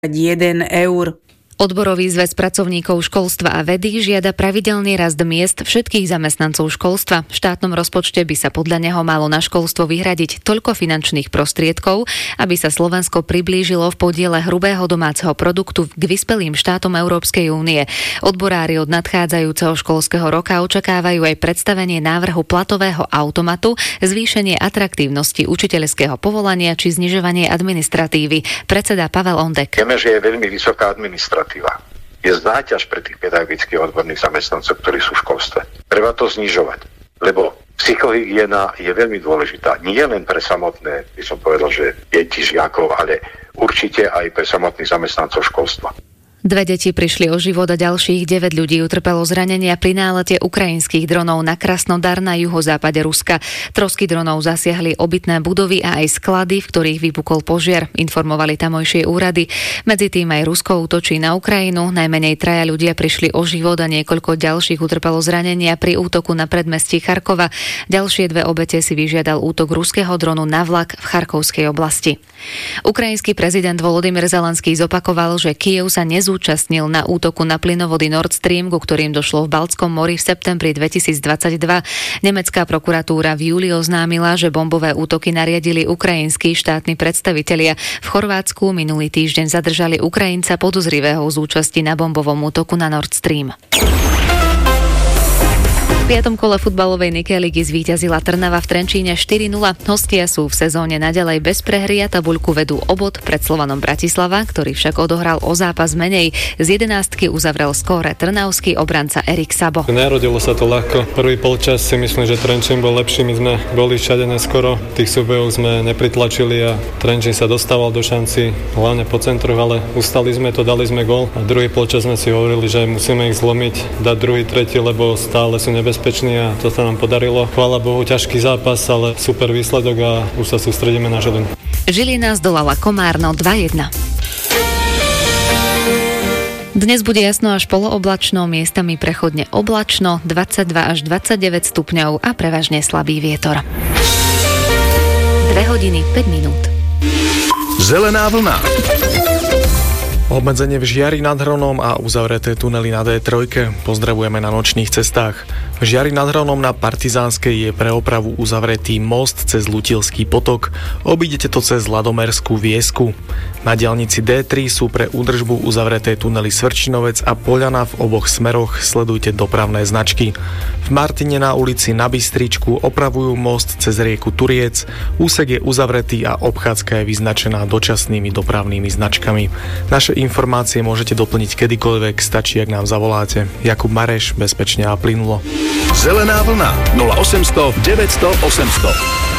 1 eur. Odborový zväz pracovníkov školstva a vedy žiada pravidelný rast miest všetkých zamestnancov školstva. V štátnom rozpočte by sa podľa neho malo na školstvo vyhradiť toľko finančných prostriedkov, aby sa Slovensko priblížilo v podiele hrubého domáceho produktu k vyspelým štátom Európskej únie. Odborári od nadchádzajúceho školského roka očakávajú aj predstavenie návrhu platového automatu, zvýšenie atraktívnosti učiteľského povolania či znižovanie administratívy. Predseda Pavel Ondek. Vieme, že je veľmi vysoká administratíva. Je záťaž pre tých pedagogických odborných zamestnancov, ktorí sú v školstve. Treba to znižovať, lebo psychohygiena je veľmi dôležitá. Nie len pre samotné, by som povedal, že deti, žiakov, ale určite aj pre samotných zamestnancov školstva. 2 deti prišli o život a ďalších 9 ľudí utrpelo zranenia pri nálete ukrajinských dronov na Krasnodar na juhozápade Ruska. Trosky dronov zasiahli obytné budovy a aj sklady, v ktorých vypukol požiar, informovali tamojšie úrady. Medzi tým aj Rusko útočí na Ukrajinu. Najmenej 3 ľudia prišli o život a niekoľko ďalších utrpelo zranenia pri útoku na predmestí Charkova. Ďalšie 2 obete si vyžiadal útok ruského dronu na vlak v Charkovskej oblasti. Ukrajinský prezident Volodymyr Zelenský zopakoval, že Kyjev sa zúčastnil na útoku na plynovody Nord Stream, ku ktorým došlo v Baltskom mori v septembri 2022. Nemecká prokuratúra v júli oznámila, že bombové útoky nariadili ukrajinskí štátni predstavitelia. V Chorvátsku minulý týždeň zadržali Ukrajinca podozrivého z účasti na bombovom útoku na Nord Stream. V 5. kole futbalovej Nike ligy zvíťazila Trnava v Trenčíne 4-0. Hostia sú v sezóne naďalej bez prehry a tabuľku vedú o bod pred Slovanom Bratislava, ktorý však odohral o zápas menej. Z 11 uzavrel skóre trnavský obranca Erik Sabo. Nerodilo sa to ľahko. Prvý polčas si myslím, že Trenčín bol lepší. My sme boli všade neskoro. Tých súbojov sme nepritlačili a Trenčín sa dostával do šanci, hlavne po centroch, ale ustali sme to, dali sme gól. A druhý polčas sme si hovorili, že musíme ich zlomiť, dať druhý, tretí, lebo stále sú nebezpeční a to sa nám podarilo. Chvála Bohu, ťažký zápas, ale super výsledok a už sa sústredíme na Žilinu. Žilina zdolala Komárno 2-1. Dnes bude jasno až polooblačno, miestami prechodne oblačno, 22 až 29 stupňov a prevažne slabý vietor. 2 hodiny 5 minút. Zelená vlna. Obmedzenie v Žiari nad Hronom a uzavreté tunely na D3. Pozdravujeme na nočných cestách. V Žiari nad Hronom na Partizánskej je pre opravu uzavretý most cez Lutilský potok. Obídete to cez Ladomerskú Viesku. Na diaľnici D3 sú pre údržbu uzavreté tunely Svrčinovec a Poľana v oboch smeroch. Sledujte dopravné značky. V Martine na ulici Na Bystričku opravujú most cez rieku Turiec. Úsek je uzavretý a obchádzka je vyznačená dočasnými dopravnými značkami. Naše informácie môžete doplniť kedykoľvek, stačí, ak nám zavoláte. Jakub Mareš, bezpečne a plynulo. Zelená vlna 0800 900 800.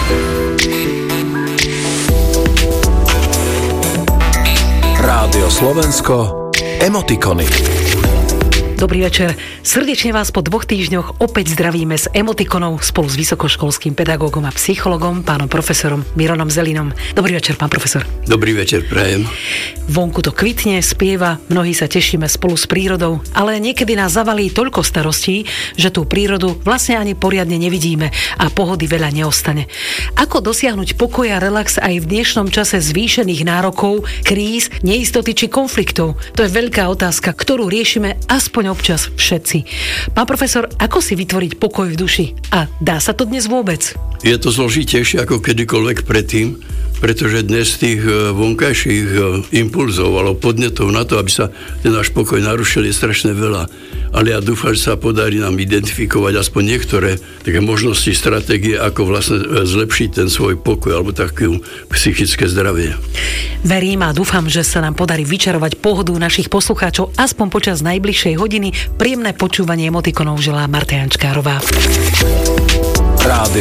Rádio Slovensko, emotikony. Dobrý večer. Srdečne vás po 2 týždňoch opäť zdravíme s emotikonov spolu s vysokoškolským pedagógom a psychologom, pánom profesorom Mironom Zelinom. Dobrý večer, pán profesor. Dobrý večer, prajem. Vonku to kvitne, spieva, mnohí sa tešíme spolu s prírodou, ale niekedy nás zavalí toľko starostí, že tú prírodu vlastne ani poriadne nevidíme a pohody veľa neostane. Ako dosiahnuť pokoj a relax aj v dnešnom čase zvýšených nárokov, kríz, neistoty či konfliktov? To je veľká otázka, ktorú riešime aspoň občas všetci. Pán profesor, ako si vytvoriť pokoj v duši? A dá sa to dnes vôbec? Je to zložitejšie ako kedykoľvek predtým, pretože dnes tých vonkajších impulzov alebo podnetov na to, aby sa ten náš pokoj narušil, je strašne veľa. Ale ja dúfam, že sa podarí nám identifikovať aspoň niektoré také možnosti, stratégie, ako vlastne zlepšiť ten svoj pokoj alebo také psychické zdravie. Verím a dúfam, že sa nám podarí vyčarovať pohodu našich poslucháčov aspoň počas najbližšej hodiny. Príjemné počúvanie emotikonov želá Marta Jančkárová. Rádio